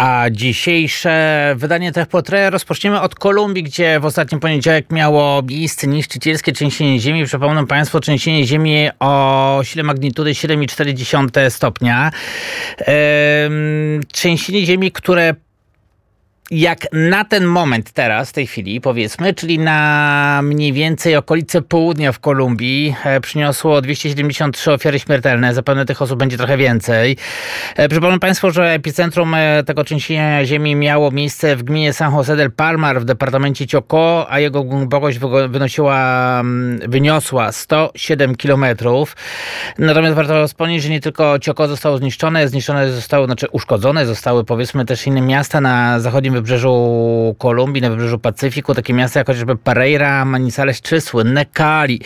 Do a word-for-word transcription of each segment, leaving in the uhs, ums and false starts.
A dzisiejsze wydanie Tech Portrait rozpoczniemy od Kolumbii, gdzie w ostatni poniedziałek miało miejsce niszczycielskie trzęsienie ziemi. Przypomnę Państwu, trzęsienie ziemi o sile magnitudy siedem przecinek cztery stopnia. Ehm, trzęsienie ziemi, które jak na ten moment teraz, w tej chwili powiedzmy, czyli na mniej więcej okolice południa w Kolumbii, e, przyniosło dwieście siedemdziesiąt trzy ofiary śmiertelne. Zapewne tych osób będzie trochę więcej. E, przypomnę Państwu, że epicentrum e, tego trzęsienia ziemi miało miejsce w gminie San José del Palmar w departamencie Chocó, a jego głębokość wynosiła, wyniosła sto siedem kilometrów. Natomiast warto wspomnieć, że nie tylko Chocó zostało zniszczone, zniszczone zostały, znaczy uszkodzone zostały powiedzmy też inne miasta na zachodnim wybrzeżu Kolumbii, na wybrzeżu Pacyfiku, takie miasta jak chociażby Pereira, Manizales czy słynne Cali.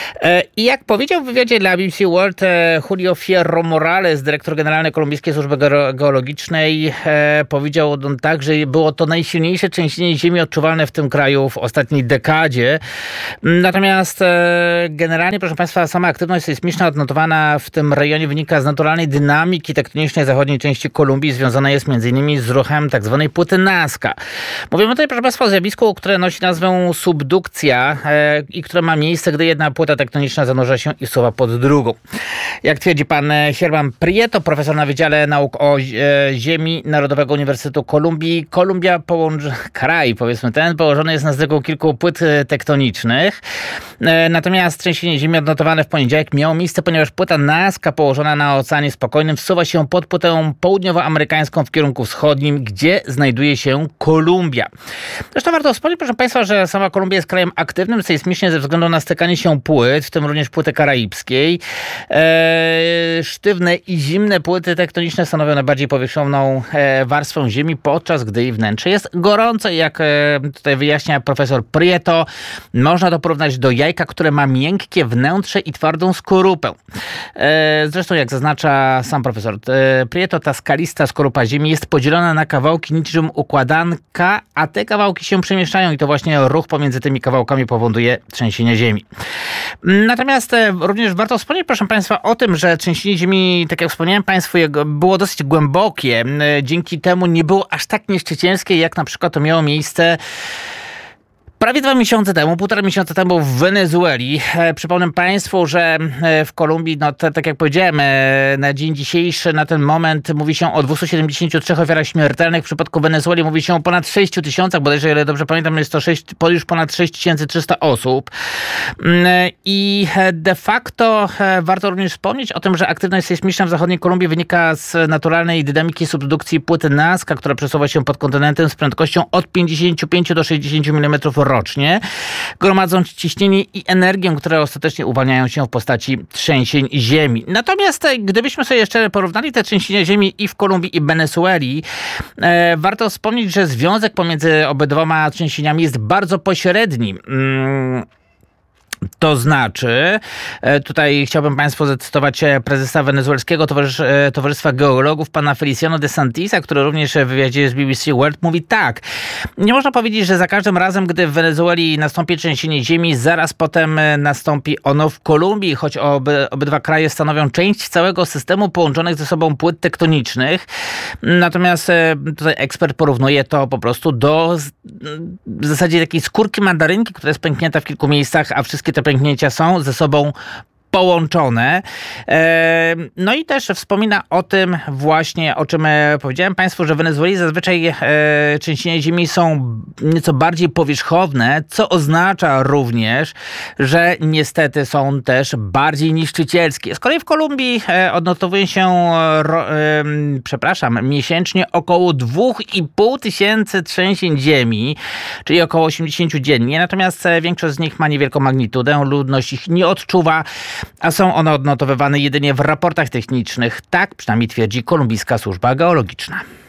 I jak powiedział w wywiadzie dla B B C World Julio Fierro Morales, dyrektor generalny Kolumbijskiej Służby Geologicznej, powiedział on tak, że było to najsilniejsze trzęsienie ziemi odczuwalne w tym kraju w ostatniej dekadzie. Natomiast generalnie, proszę Państwa, sama aktywność sejsmiczna odnotowana w tym rejonie wynika z naturalnej dynamiki tektonicznej zachodniej części Kolumbii, związana jest m.in. z ruchem tzw. płyty Nazca. Mówimy tutaj, proszę Państwa, o zjawisku, które nosi nazwę subdukcja e, i które ma miejsce, gdy jedna płyta tektoniczna zanurza się i wsuwa pod drugą. Jak twierdzi pan Herman Prieto, profesor na Wydziale Nauk o e, Ziemi Narodowego Uniwersytetu Kolumbii, Kolumbia, połącz... kraj, powiedzmy ten, położony jest na styku kilku płyt tektonicznych. E, natomiast trzęsienie ziemi odnotowane w poniedziałek miało miejsce, ponieważ płyta Nazca położona na Oceanie Spokojnym wsuwa się pod płytę południowoamerykańską w kierunku wschodnim, gdzie znajduje się Kolumbia. Zresztą warto wspomnieć, proszę Państwa, że sama Kolumbia jest krajem aktywnym sejsmicznie ze względu na stykanie się płyt, w tym również płyty karaibskiej. Eee, sztywne i zimne płyty tektoniczne stanowią najbardziej powierzchowną e, warstwę ziemi, podczas gdy jej wnętrze jest gorące. Jak e, tutaj wyjaśnia profesor Prieto, można to porównać do jajka, które ma miękkie wnętrze i twardą skorupę. E, zresztą, jak zaznacza sam profesor e, Prieto, ta skalista skorupa ziemi jest podzielona na kawałki niczym układanka, a te kawałki się przemieszczają i to właśnie ruch pomiędzy tymi kawałkami powoduje trzęsienie ziemi. Natomiast również warto wspomnieć, proszę Państwa, o tym, że trzęsienie ziemi, tak jak wspomniałem Państwu, było dosyć głębokie. Dzięki temu nie było aż tak niszczycielskie, jak na przykład to miało miejsce prawie dwa miesiące temu, półtora miesiąca temu w Wenezueli. E, przypomnę Państwu, że e, w Kolumbii, no to, tak jak powiedziałem, e, na dzień dzisiejszy, na ten moment mówi się o dwieście siedemdziesięciu trzech ofiarach śmiertelnych. W przypadku Wenezueli mówi się o ponad sześciu tysiącach, bodajże, ile dobrze pamiętam, jest to sześć, już ponad sześć tysięcy trzysta osób. E, I de facto e, warto również wspomnieć o tym, że aktywność sejsmiczna w zachodniej Kolumbii wynika z naturalnej dynamiki subdukcji płyty Nazca, która przesuwa się pod kontynentem z prędkością od pięćdziesięciu pięciu do sześćdziesięciu milimetrów rocznie, gromadząc ciśnienie i energię, które ostatecznie uwalniają się w postaci trzęsień ziemi. Natomiast gdybyśmy sobie jeszcze porównali te trzęsienia ziemi i w Kolumbii, i w Wenezueli, e, warto wspomnieć, że związek pomiędzy obydwoma trzęsieniami jest bardzo pośredni. Mm. To znaczy, tutaj chciałbym Państwu zacytować prezesa wenezuelskiego Towarzysz, Towarzystwa Geologów, pana Feliciano de Santisa, który również w wywiadzie z B B C World mówi tak. Nie można powiedzieć, że za każdym razem, gdy w Wenezueli nastąpi trzęsienie ziemi, zaraz potem nastąpi ono w Kolumbii, choć oby, obydwa kraje stanowią część całego systemu połączonych ze sobą płyt tektonicznych. Natomiast tutaj ekspert porównuje to po prostu do w zasadzie takiej skórki mandarynki, która jest pęknięta w kilku miejscach, a wszystkie te pęknięcia są ze sobą połączone. No i też wspomina o tym właśnie, o czym powiedziałem Państwu, że w Wenezueli zazwyczaj trzęsienia ziemi są nieco bardziej powierzchowne, co oznacza również, że niestety są też bardziej niszczycielskie. Z kolei w Kolumbii odnotowuje się, przepraszam, miesięcznie około dwa i pół tysięcy trzęsień ziemi, czyli około osiemdziesiąt dziennie, natomiast większość z nich ma niewielką magnitudę, ludność ich nie odczuwa, a są one odnotowywane jedynie w raportach technicznych. Tak przynajmniej twierdzi Kolumbijska Służba Geologiczna.